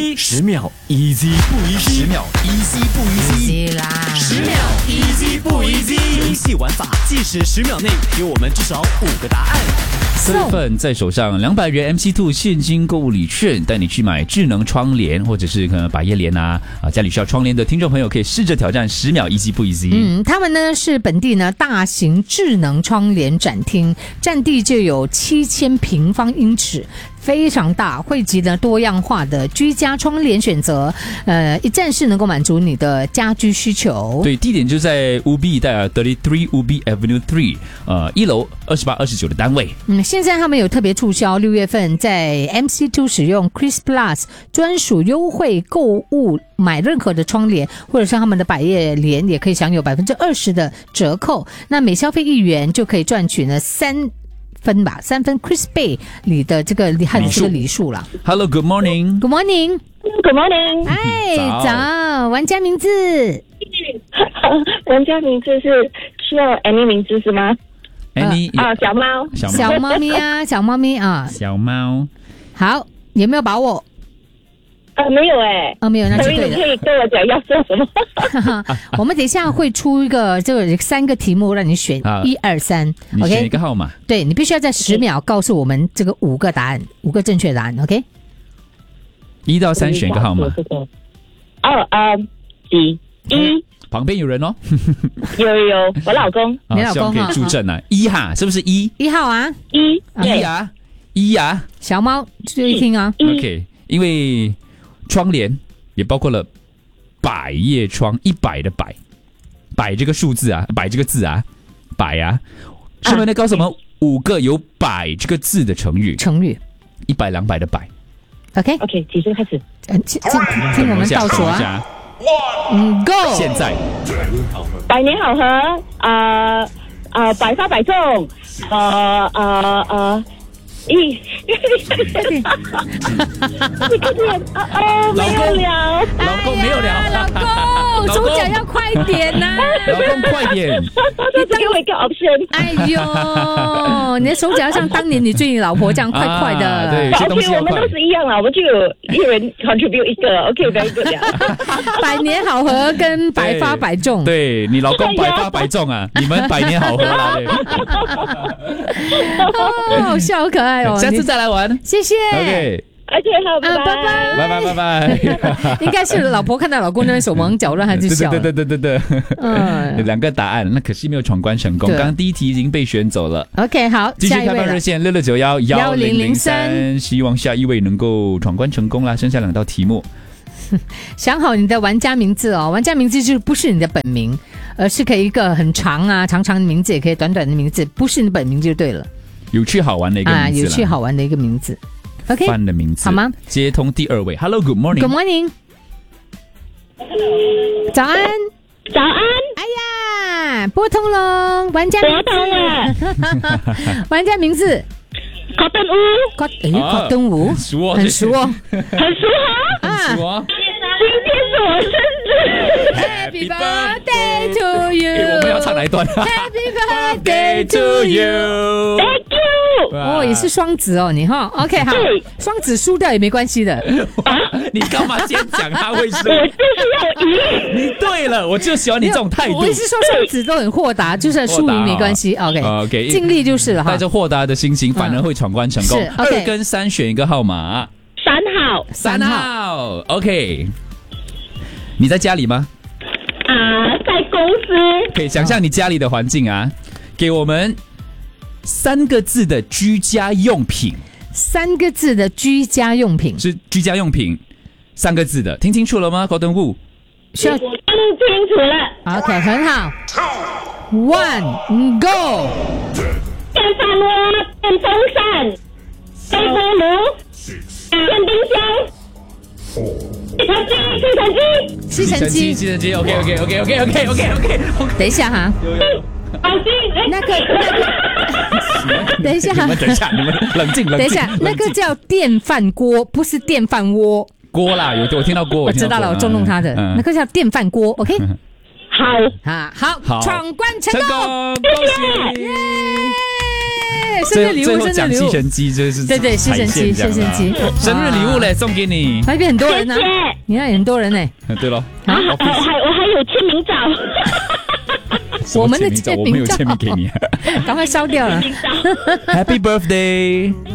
10秒 easy 不 easy， 10秒 easy 不 easy， 10秒 easy 不 easy， 游戏玩法计时10秒内给我们至少5个答案。 4份在手上200元 MC2 现金购物礼券，带你去买智能窗帘，或者是可能百叶帘啊，家里需要窗帘的听众朋友可以试着挑战10秒 easy 不 easy。 他们呢是本地呢大型智能窗帘展厅，占地就有7000平方英尺。非常大，汇集了多样化的居家窗帘选择，一站式能够满足你的家居需求。 对，地点就在 Ubi 带33 Ubi Avenue 3，一楼28、29的单位。 现在他们有特别促销，6月份在 MC2 使用 Chris Plus 专属优惠购物，买任何的窗帘或者是他们的百叶帘，也可以享有20%的折扣。那每消费1元就可以赚取呢3分 Chris Bay 里的这个它的这个礼数了。 Hello, good morning. Good morning. Good morning. 哎，早，玩家名字。 玩家名字是需要 any 名字是吗 ？Any 小猫。 小猫咪啊，小猫咪啊。 小猫。 好，有没有把握？ 没有哎。 没有，那就对了。 你可以跟我讲要做什么？ 我们等一下会出一个这个3个题目让你选1、2、3。 你选一个号码。 对，你必须要在10秒告诉我们这个5个答案，5个正确答案。OK。 1到3选一个号码。 1。 旁边有人哦。 有，我老公。 你老公可以助阵啊。1哈，是不是1 号啊 ？1啊。 小猫注意听啊。 OK， 因为窗帘也包括了百叶窗，100的百这个数字啊，百这个字啊，百啊。顺便呢，告诉我们5个有百这个字的成语。 100、 200 的百。OK， 几声开始。 听我们倒数啊。Go！ 现在。 百年好合，百发百中，你快点没有了， 老公没有了， 老公手脚要快点呐， 老公快点， 你给我一个 option。 哎呦，你的手脚要像当年你追你老婆这样快快的。 对，这东西我们都是一样了，我们就有一人 contribute 一个 ，OK，very good 了。 百年好合跟百发百中， 对你老公百发百中啊，你们百年好合啦。 好笑，好可爱哦， 下次再来玩， 谢谢。 OK， 好，拜拜。 应该是老婆看到老公那边手忙脚乱，他就笑了。 对。2个答案，那可惜没有闯关成功。刚刚第一题已经被选走了。 OK， 好， 继续开放热线66911003，希望下一位能够闯关成功啦。剩下2道题目。 想好你的玩家名字哦，玩家名字就是不是你的本名，而是可以一个很长的名字，也可以短短的名字，不是你的本名就对了。有趣好玩的一个名字，有趣好玩的一个名字。OK， 范的名字好吗？ 接通第2位 ，Hello， Good morning。Good morning。早安。 早安。 哎呀，拨通了，玩家名字。玩家名字。Cotton Wu， 很熟哦， 很熟啊。今天是我生日 ，Happy birthday to you。 我们要唱哪一段 ？Happy birthday to you。Thank you。也是双子哦，你哈 ，OK 好，双子输掉也没关系的。 你干嘛先讲他会输？ 我就是要赢。 你对了，我就喜欢你这种态度。 我是说双子都很豁达，就算输赢没关系。OK， 尽力就是了哈。 带着豁达的心情，反而会闯关成功。2跟3选一个号码。 3 号。OK。你在家里吗？ 在公司。 可以想象你家里的环境啊，给我们3个字的居家用品。 3个字的居家用品是居家用品，3个字的，听清楚了吗？高登物需要听清楚了。 OK， 很好。1 Go。 电饭锅、电风扇、微波炉、电冰箱。吸尘机 ，OK， 等一下哈，那个，等一下， 你们冷静， 等一下，那个叫电饭锅，不是电饭锅。 锅啦，我听到锅， 我知道了，我捉弄他的，那个叫电饭锅 ，OK。 好， 闯关成功， 恭喜！ 对，生日礼物， 最后讲生日礼物， 吸尘机就是对，吸尘机，吸尘机， 生日礼物嘞，送给你。 那边很多人呢谢谢， 你看很多人呢。 对咯， 我还有签名照， 我们的签名照我没有签名给你。 赶快烧掉了。 签名照。 Happy birthday。